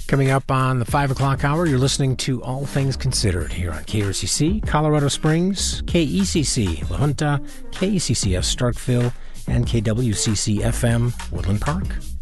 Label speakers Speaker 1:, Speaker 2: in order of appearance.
Speaker 1: Coming up on the 5 o'clock hour, you're listening to All Things Considered here on KRCC, Colorado Springs, KECC La Junta, KECCS Starkville, and KWCC FM Woodland Park.